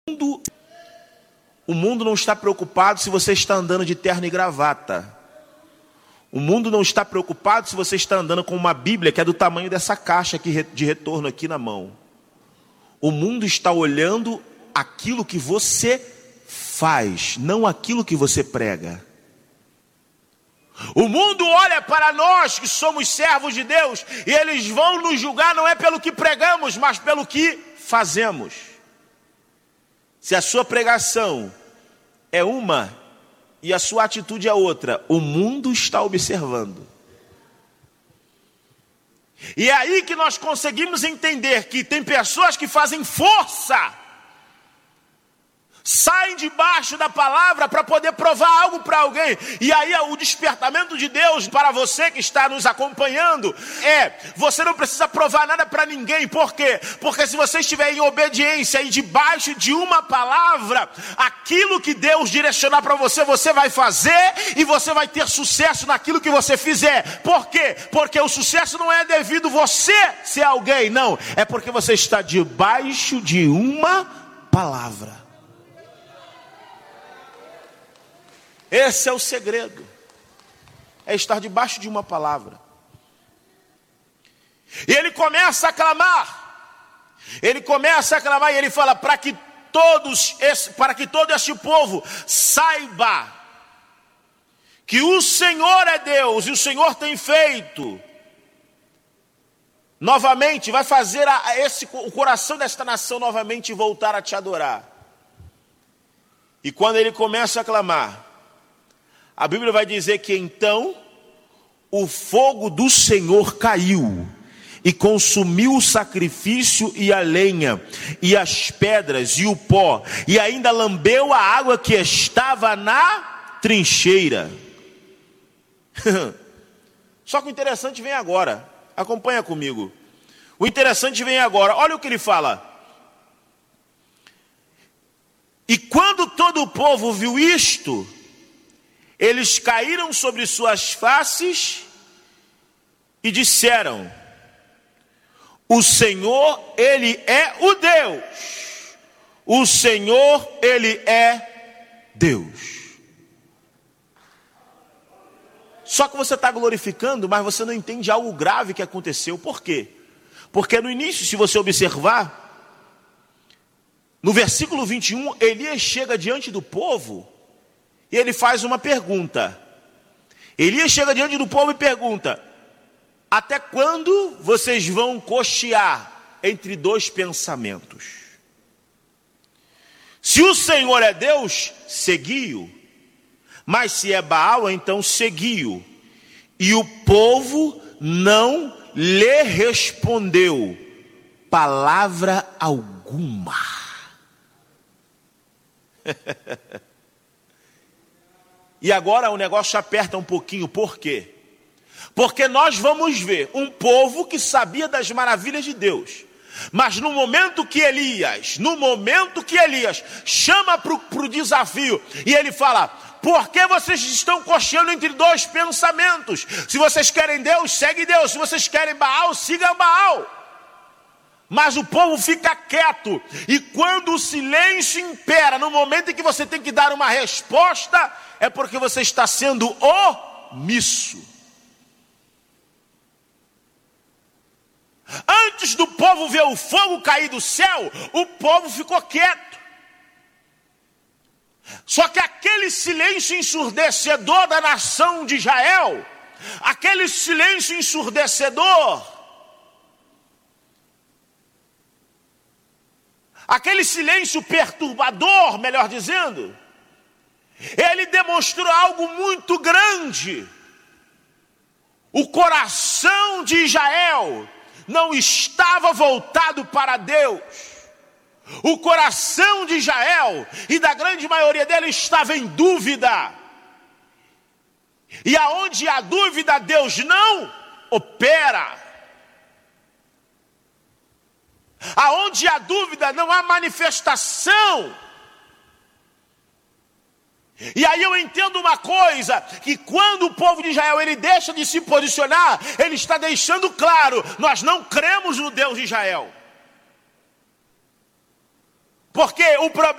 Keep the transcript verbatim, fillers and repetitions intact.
mundo, o mundo não está preocupado se você está andando de terno e gravata. O mundo não está preocupado se você está andando com uma Bíblia que é do tamanho dessa caixa aqui de retorno aqui na mão. O mundo está olhando aquilo que você faz, não aquilo que você prega. O mundo olha para nós que somos servos de Deus e eles vão nos julgar não é pelo que pregamos, mas pelo que fazemos. Se a sua pregação é uma e a sua atitude é outra, o mundo está observando. E é aí que nós conseguimos entender que tem pessoas que fazem força, saem debaixo da palavra para poder provar algo para alguém. E aí o despertamento de Deus para você que está nos acompanhando é: você não precisa provar nada para ninguém. Por quê? Porque se você estiver em obediência e debaixo de uma palavra, aquilo que Deus direcionar para você, você vai fazer e você vai ter sucesso naquilo que você fizer. Por quê? Porque o sucesso não é devido a você ser alguém, não. É porque você está debaixo de uma palavra. Esse é o segredo, é estar debaixo de uma palavra. E ele começa a clamar, ele começa a clamar e ele fala: para que todos, esse, para que todo este povo saiba que o Senhor é Deus e o Senhor tem feito. Novamente, vai fazer a, a esse, o coração desta nação novamente voltar a te adorar. E quando ele começa a clamar, a Bíblia vai dizer que então o fogo do Senhor caiu e consumiu o sacrifício e a lenha e as pedras e o pó, e ainda lambeu a água que estava na trincheira. Só que o interessante vem agora, acompanha comigo. O interessante vem agora, olha o que ele fala. E quando todo o povo viu isto, eles caíram sobre suas faces e disseram: o Senhor, Ele é o Deus. O Senhor, Ele é Deus. Só que você está glorificando, mas você não entende algo grave que aconteceu. Por quê? Porque no início, se você observar, no versículo vinte e um, Elias chega diante do povo e ele faz uma pergunta. Elias chega diante do povo e pergunta: até quando vocês vão cochear entre dois pensamentos? Se o Senhor é Deus, segui-o. Mas se é Baal, então segui-o. E o povo não lhe respondeu palavra alguma. E agora o negócio aperta um pouquinho. Por quê? Porque nós vamos ver um povo que sabia das maravilhas de Deus, mas no momento que Elias, no momento que Elias chama para o desafio, e ele fala: por que vocês estão cocheando entre dois pensamentos? Se vocês querem Deus, segue Deus. Se vocês querem Baal, sigam Baal. Mas o povo fica quieto. E quando o silêncio impera, no momento em que você tem que dar uma resposta, é porque você está sendo omisso. Antes do povo ver o fogo cair do céu, o povo ficou quieto. Só que aquele silêncio ensurdecedor da nação de Israel, aquele silêncio ensurdecedor, aquele silêncio perturbador, melhor dizendo, ele demonstrou algo muito grande. O coração de Israel não estava voltado para Deus. O coração de Israel e da grande maioria dele estava em dúvida. E aonde há dúvida, Deus não opera. Aonde há dúvida, não há manifestação. E aí eu entendo uma coisa, que quando o povo de Israel ele deixa de se posicionar, ele está deixando claro: nós não cremos no Deus de Israel. Porque o problema